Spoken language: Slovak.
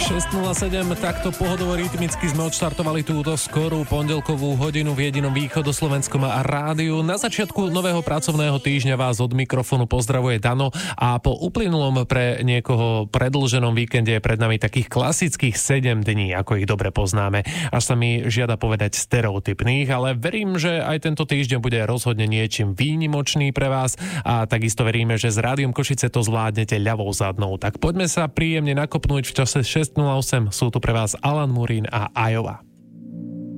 6.07, takto pohodovo rytmicky sme odštartovali túto skorú pondelkovú hodinu v jedinom východoslovenskom rádiu. Na začiatku nového pracovného týždňa vás od mikrofónu pozdravuje Dano a po uplynulom pre niekoho predĺženom víkende je pred nami takých klasických 7 dní, ako ich dobre poznáme. Až sa mi žiada povedať stereotypných, ale verím, že aj tento týždeň bude rozhodne niečím výnimočný pre vás a takisto veríme, že s Rádiom Košice to zvládnete ľavou zadnou. Tak poďme sa príjemne nakopnúť v čase 6.08. Sú tu pre vás Alan Murín a Iowa.